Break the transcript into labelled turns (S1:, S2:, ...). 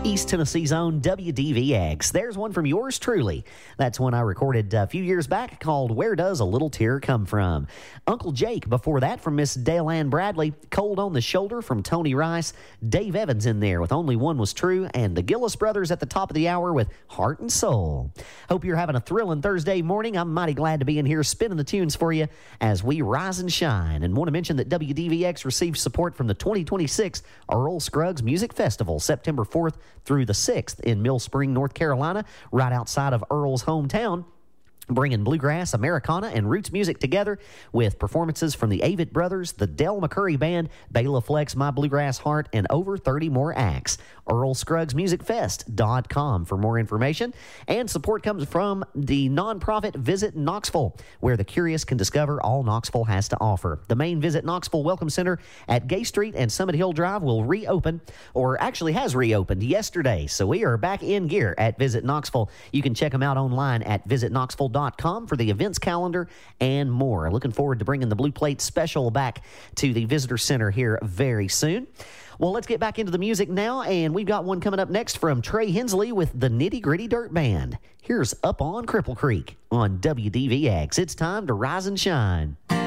S1: East Tennessee's own WDVX. There's one from yours truly. That's one I recorded a few years back called Where Does a Little Tear Come From? Uncle Jake before that from Miss Dale Ann Bradley. Cold on the Shoulder from Tony Rice. Dave Evans in there with Only One Was True. And the Gillis Brothers at the top of the hour with Heart and Soul. Hope you're having a thrilling Thursday morning. I'm mighty glad to be in here spinning the tunes for you as we rise and shine. And want to mention that WDVX receives support from the 2026 Earl Scruggs Music Festival, September 4th through the 6th in Mill Spring, North Carolina, right outside of Earl's hometown, bringing bluegrass, Americana, and roots music together with performances from the Avett Brothers, the Del McCurry Band, Bela Flex, My Bluegrass Heart, and over 30 more acts. EarlScruggsMusicFest.com for more information. And support comes from the nonprofit Visit Knoxville, where the curious can discover all Knoxville has to offer. The main Visit Knoxville Welcome Center at Gay Street and Summit Hill Drive will reopen, or actually has reopened yesterday. So we are back in gear at Visit Knoxville. You can check them out online at visitknoxville.com for the events calendar and more. Looking forward to bringing the Blue Plate Special back to the Visitor Center here very soon. Well, let's get back into the music now, and we've got one coming up next from Trey Hensley with the Nitty Gritty Dirt Band. Here's Up on Cripple Creek on WDVX. It's time to rise and shine.